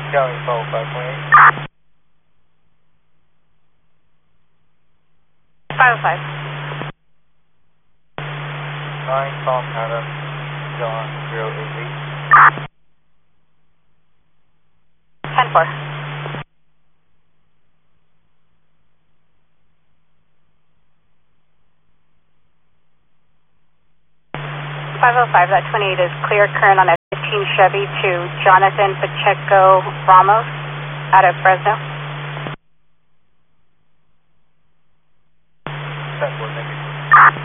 Charlie 528. 505. 9 Tom Adam, John 088. 10-4. 505, that 28 is clear current on a 15 Chevy to Jonathan Pacheco Ramos out of Fresno.